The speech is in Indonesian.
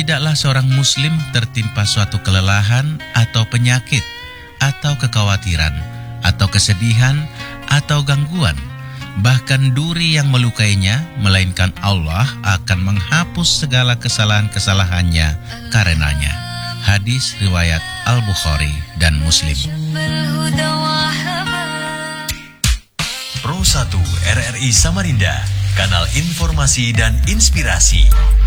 Tidaklah seorang muslim tertimpa suatu kelelahan atau penyakit atau kekhawatiran atau kesedihan atau gangguan, bahkan duri yang melukainya, melainkan Allah akan menghapus segala kesalahan-kesalahannya karenanya. Hadis riwayat Al-Bukhari dan Muslim. Pro 1 RRI Samarinda, kanal informasi dan inspirasi.